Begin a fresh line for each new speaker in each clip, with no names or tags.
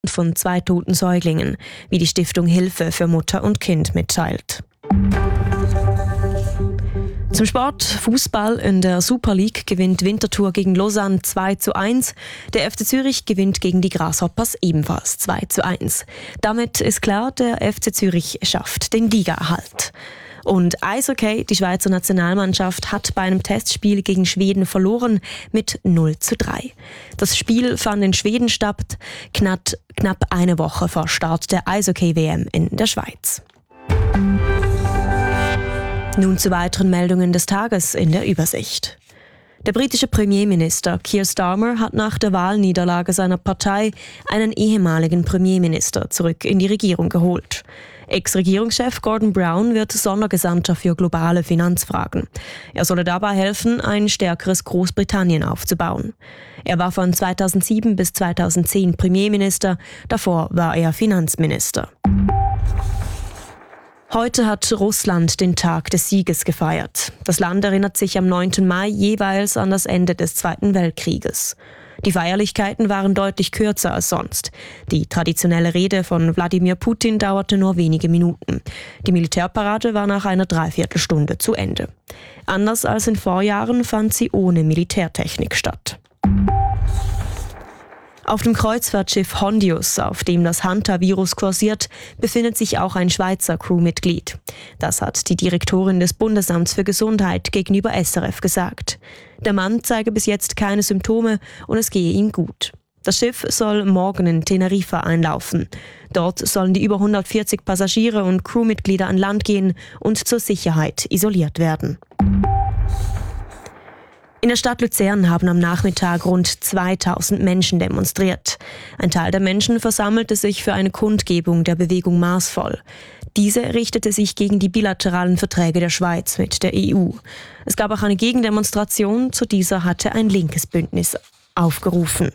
von 2 toten Säuglingen, wie die Stiftung Hilfe für Mutter und Kind mitteilt. Zum Sport. Fußball in der Super League gewinnt Winterthur gegen Lausanne 2:1. Der FC Zürich gewinnt gegen die Grasshoppers ebenfalls 2:1. Damit ist klar, der FC Zürich schafft den Ligaerhalt. Und Eishockey, die Schweizer Nationalmannschaft hat bei einem Testspiel gegen Schweden verloren mit 0:3. Das Spiel fand in Schweden statt, knapp eine Woche vor Start der Eishockey-WM in der Schweiz. Nun zu weiteren Meldungen des Tages in der Übersicht. Der britische Premierminister Keir Starmer hat nach der Wahlniederlage seiner Partei einen ehemaligen Premierminister zurück in die Regierung geholt. Ex-Regierungschef Gordon Brown wird Sondergesandter für globale Finanzfragen. Er solle dabei helfen, ein stärkeres Großbritannien aufzubauen. Er war von 2007 bis 2010 Premierminister, davor war er Finanzminister. Heute hat Russland den Tag des Sieges gefeiert. Das Land erinnert sich am 9. Mai jeweils an das Ende des Zweiten Weltkrieges. Die Feierlichkeiten waren deutlich kürzer als sonst. Die traditionelle Rede von Wladimir Putin dauerte nur wenige Minuten. Die Militärparade war nach einer Dreiviertelstunde zu Ende. Anders als in Vorjahren fand sie ohne Militärtechnik statt. Auf dem Kreuzfahrtschiff Hondius, auf dem das Hantavirus kursiert, befindet sich auch ein Schweizer Crewmitglied. Das hat die Direktorin des Bundesamts für Gesundheit gegenüber SRF gesagt. Der Mann zeige bis jetzt keine Symptome und es gehe ihm gut. Das Schiff soll morgen in Teneriffa einlaufen. Dort sollen die über 140 Passagiere und Crewmitglieder an Land gehen und zur Sicherheit isoliert werden. In der Stadt Luzern haben am Nachmittag rund 2000 Menschen demonstriert. Ein Teil der Menschen versammelte sich für eine Kundgebung der Bewegung Maßvoll. Diese richtete sich gegen die bilateralen Verträge der Schweiz mit der EU. Es gab auch eine Gegendemonstration, zu dieser hatte ein linkes Bündnis aufgerufen.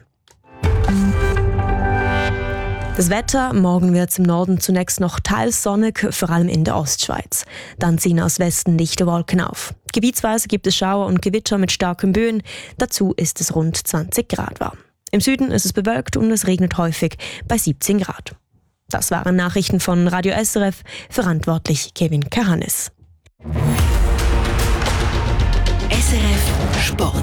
Das Wetter, morgen wird es im Norden zunächst noch teils sonnig, vor allem in der Ostschweiz. Dann ziehen aus Westen dichte Wolken auf. Gebietsweise gibt es Schauer und Gewitter mit starken Böen, dazu ist es rund 20 Grad warm. Im Süden ist es bewölkt und es regnet häufig bei 17 Grad. Das waren Nachrichten von Radio SRF, verantwortlich Kevin Kahanis.
SRF Sport.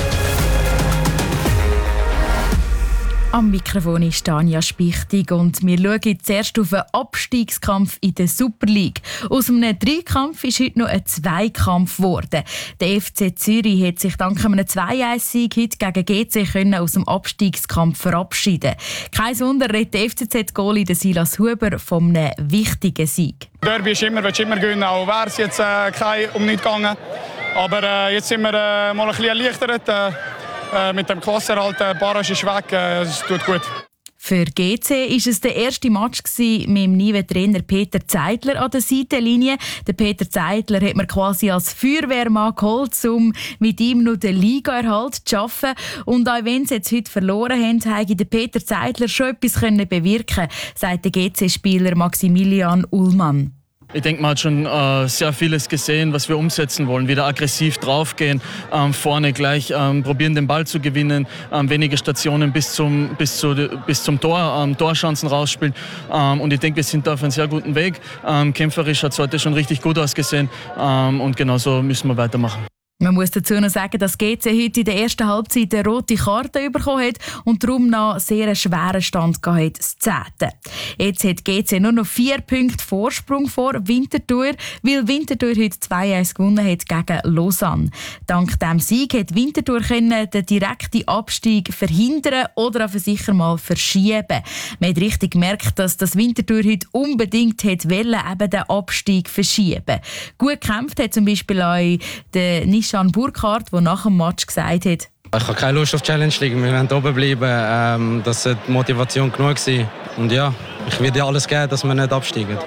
Am Mikrofon ist Tanja Spichtig und wir schauen zuerst auf einen Abstiegskampf in der Super League. Aus einem Dreikampf ist heute noch ein Zweikampf geworden. Der FC Zürich hat sich dank einem 2-1-Sieg heute gegen GC können aus dem Abstiegskampf verabschieden. Kein Wunder, redet der FCZ-Goalie Silas Huber von einem wichtigen Sieg.
Derby willst du immer gewinnen, auch wäre es jetzt kein um nichts gegangen. Aber jetzt sind wir mal ein bisschen erleichtert. Mit dem Klassenerhalt, der Barrage ist weg, es tut gut.
Für GC war es der erste Match mit dem neuen Trainer Peter Zeidler an der Seitenlinie. Der Peter Zeidler hat man quasi als Feuerwehrmann geholt, um mit ihm noch den Ligaerhalt zu schaffen. Und auch wenn sie jetzt heute verloren haben, hätte der Peter Zeidler schon etwas bewirken können, sagt der GC-Spieler Maximilian Ullmann.
Ich denke, man hat schon sehr vieles gesehen, was wir umsetzen wollen. Wieder aggressiv draufgehen, vorne gleich probieren, den Ball zu gewinnen, wenige Stationen bis zum Tor, Torchancen rausspielen. Und ich denke, wir sind da auf einem sehr guten Weg. Kämpferisch hat es heute schon richtig gut ausgesehen und genauso müssen wir weitermachen.
Man muss dazu noch sagen, dass GC heute in der ersten Halbzeit eine rote Karte bekommen hat und darum noch sehr einen schweren Stand gehabt, das 10. Jetzt hat GC nur noch 4 Punkte Vorsprung vor Winterthur, weil Winterthur heute 2-1 gewonnen hat gegen Lausanne. Dank diesem Sieg hat Winterthur den direkten Abstieg verhindern oder aber sicher mal verschieben. Man hat richtig gemerkt, dass das Winterthur heute unbedingt wollte, eben den Abstieg verschieben. Gut gekämpft hat zum Beispiel auch der Nishan Burkhardt, der nach dem Match gesagt hat:
Ich habe keine Lust auf die Challenge League. Wir wollen oben bleiben. Das war die Motivation genug. Und ja, ich werde alles geben, dass wir nicht absteigen.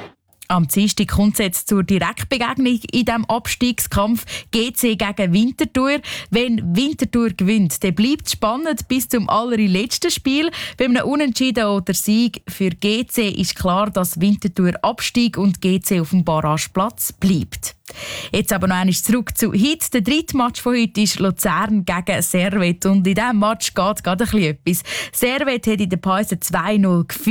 Am Dienstag kommt es jetzt zur Direktbegegnung in diesem Abstiegskampf GC gegen Winterthur. Wenn Winterthur gewinnt, dann bleibt es spannend bis zum allerletzten Spiel. Bei einem Unentschieden oder Sieg für GC ist klar, dass Winterthur absteigt und GC auf dem Barrageplatz bleibt. Jetzt aber noch einmal zurück zu heute. Der dritte Match von heute ist Luzern gegen Servette. Und in diesem Match geht gerade ein bisschen etwas. Servette hat in der Pause 2-0 geführt.